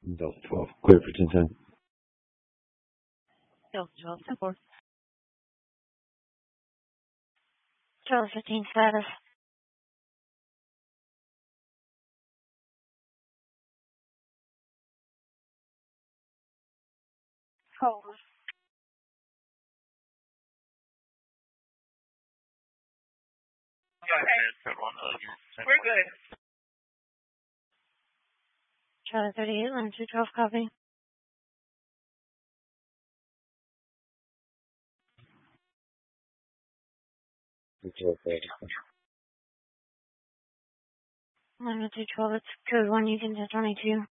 Delta 12. Clear for 1010. Delta 12, 10-4. Charlie 15 status. Hold. We're good. Charlie 38, line 212, copy. Line 212, it's code 1, you can 22.